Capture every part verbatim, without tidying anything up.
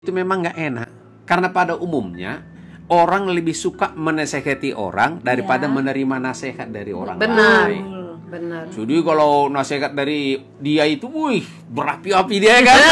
Itu memang nggak enak. Karena pada umumnya orang lebih suka menasehati orang daripada ya. menerima nasihat dari orang benar, lain. Benar. Jadi kalau nasihat dari dia itu, wih, berapi-api dia kan.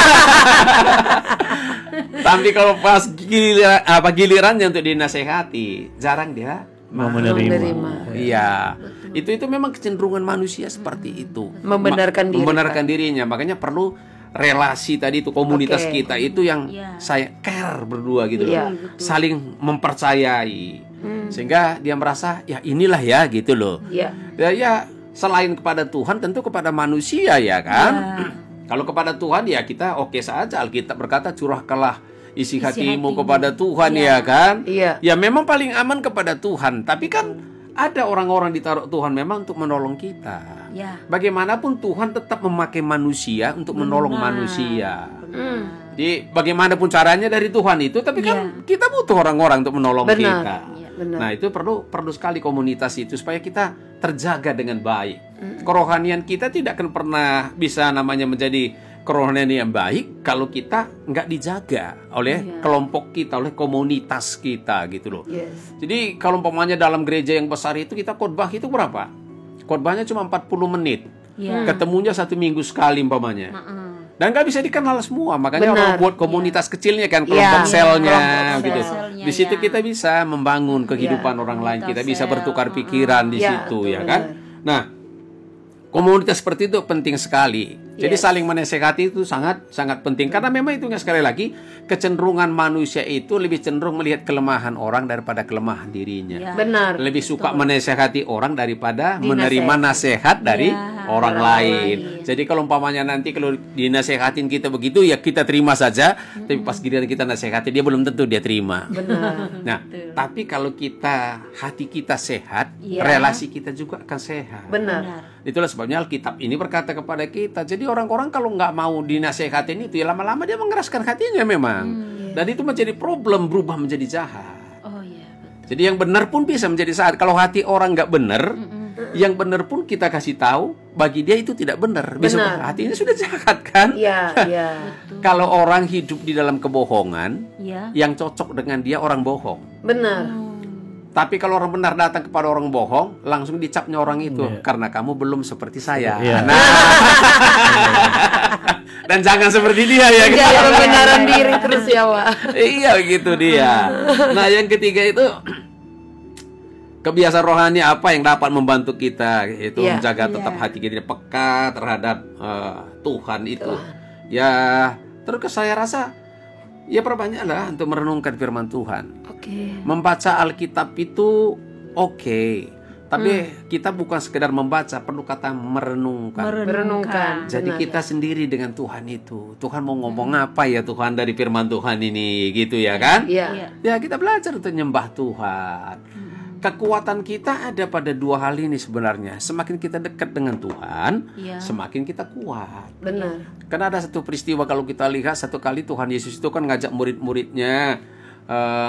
Tapi kalau pas giliran, apa gilirannya untuk dinasehati, jarang dia mau menerima. Iya. Itu itu memang kecenderungan manusia seperti itu. Membenarkan diri. Membenarkan dirinya. Makanya perlu relasi tadi itu, komunitas okay. kita itu yang yeah. saya care berdua gitu loh, yeah. saling mempercayai, hmm. sehingga dia merasa ya inilah ya gitu loh, yeah. ya, ya selain kepada Tuhan tentu kepada manusia ya kan, yeah. kalau kepada Tuhan ya kita oke okay saja. Alkitab berkata curahkanlah isi, isi hatimu, hatimu kepada Tuhan yeah. ya kan, yeah. ya memang paling aman kepada Tuhan, tapi kan ada orang-orang ditaruh Tuhan memang untuk menolong kita. Ya. Bagaimanapun Tuhan tetap memakai manusia untuk menolong benar. manusia. Hmm. Jadi bagaimanapun caranya dari Tuhan itu, tapi ya. kan kita butuh orang-orang untuk menolong benar. kita. Ya, benar. Nah itu perlu perlu sekali komunitas itu supaya kita terjaga dengan baik. Hmm. Kerohanian kita tidak akan pernah bisa namanya menjadi kerohanian yang baik kalau kita nggak dijaga oleh yeah. kelompok kita, oleh komunitas kita gitu loh. Yes. Jadi kalau umpamanya dalam gereja yang besar itu kita khotbah itu berapa? Khotbahnya cuma empat puluh menit. Yeah. Ketemunya satu minggu sekali umpamanya. Uh-uh. Dan nggak bisa dikenal semua. Makanya Benar. orang buat komunitas yeah. kecilnya kan, kelompok yeah. selnya yeah. gitu. Selnya, di situ yeah. kita bisa membangun kehidupan yeah. orang lain. Kita sel. bisa bertukar pikiran uh-uh. di yeah, situ ya kan. Nah, komunitas seperti itu penting sekali. Jadi yes. saling menasehati itu sangat sangat penting. Karena memang itu sekali lagi kecenderungan manusia itu lebih cenderung melihat kelemahan orang daripada kelemahan dirinya. Ya. Benar. Lebih suka Betul. menasehati orang daripada Dinasehat. menerima nasihat dari ya. orang, orang lain. lain. Jadi kalau umpamanya nanti kalau dinasehatin kita begitu ya kita terima saja. Mm-hmm. Tapi pas giliran kita nasehati dia belum tentu dia terima. Benar. Nah, Betul. tapi kalau kita hati kita sehat, ya. relasi kita juga akan sehat. Benar. Itulah sebabnya Alkitab ini berkata kepada kita. Jadi orang-orang kalau nggak mau dinasehatin itu ya lama-lama dia mengeraskan hatinya memang. Hmm, yeah. Dan itu menjadi problem, berubah menjadi jahat. Oh iya, betul. Jadi yang benar pun bisa menjadi jahat. Kalau hati orang nggak benar, mm-mm. yang benar pun kita kasih tahu, bagi dia itu tidak benar. Besok hatinya sudah jahat kan? Iya, iya. Kalau orang hidup di dalam kebohongan, yeah. yang cocok dengan dia orang bohong. Benar. Hmm. Tapi kalau orang benar datang kepada orang bohong, langsung dicapnya orang itu yeah. karena kamu belum seperti saya. Yeah. Nah, dan jangan seperti dia ya. Jangan pembenaran diri terus ya, Wak. Iya gitu dia. Nah, yang ketiga itu kebiasaan rohani apa yang dapat membantu kita itu yeah. menjaga tetap yeah. hati kita peka terhadap uh, Tuhan itu. Tuhan. Ya, terus saya rasa ya perbanyaklah untuk merenungkan firman Tuhan. Okay. Membaca Alkitab itu oke, okay. tapi hmm. kita bukan sekedar membaca, perlu kata merenungkan. Merenungkan. Jadi benar. kita sendiri dengan Tuhan itu. Tuhan mau ngomong hmm. apa ya Tuhan dari firman Tuhan ini, gitu ya kan? Iya. Ya kita belajar untuk nyembah Tuhan. Hmm. Kekuatan kita ada pada dua hal ini sebenarnya. Semakin kita dekat dengan Tuhan, ya. semakin kita kuat. Benar. Karena ada satu peristiwa kalau kita lihat satu kali Tuhan Yesus itu kan ngajak murid-muridnya uh,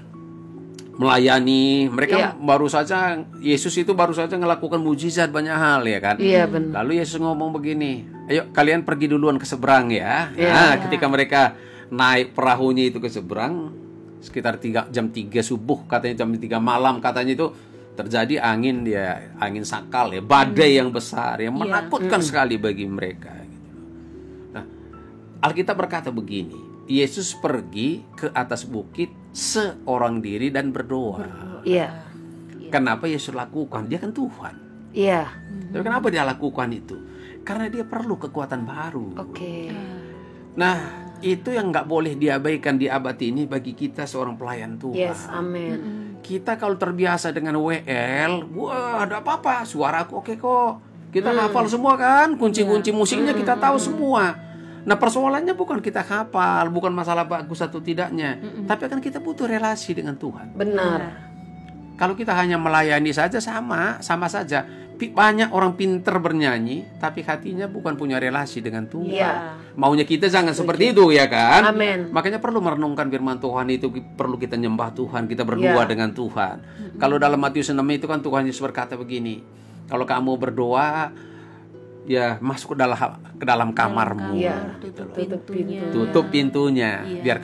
melayani. Mereka ya. baru saja Yesus itu baru saja melakukan mujizat banyak hal ya kan. Iya benar. Lalu Yesus ngomong begini, ayo kalian pergi duluan ke seberang ya. ya nah ya. ketika mereka naik perahunya itu ke seberang, sekitar tiga, jam tiga subuh katanya, jam tiga malam katanya itu terjadi angin dia angin sakal ya, badai hmm. yang besar yang menakutkan yeah. sekali bagi mereka gitu. Nah, Alkitab berkata begini, Yesus pergi ke atas bukit seorang diri dan berdoa. Iya. Yeah. Kenapa Yesus lakukan? Dia kan Tuhan. Iya. Yeah. Tapi kenapa dia lakukan itu? Karena dia perlu kekuatan baru. Oke. Okay. Nah, itu yang nggak boleh diabaikan di abad ini bagi kita seorang pelayan Tuhan. Yes, amin. Kita kalau terbiasa dengan W L, wah ada apa-apa, suaraku oke kok. Kita mm. hafal semua kan, kunci-kunci yeah. musiknya mm. kita tahu semua. Nah persoalannya bukan kita hafal, bukan masalah bagus atau tidaknya, mm-mm. tapi kan kita butuh relasi dengan Tuhan. Benar. Kalau kita hanya melayani saja sama, sama saja. Banyak orang pinter bernyanyi, tapi hatinya bukan punya relasi dengan Tuhan. Ya. Maunya kita jangan seperti itu ya kan? Amin. Makanya perlu merenungkan firman Tuhan itu, perlu kita nyembah Tuhan, kita berdua ya. dengan Tuhan. Mm-hmm. Kalau dalam Matius enam itu kan Tuhan Yesus berkata begini, kalau kamu berdoa, ya masuk ke dalam ke dalam kamarmu. Iya, tutup tutup pintunya. pintu. Tutup pintunya, Iya. biar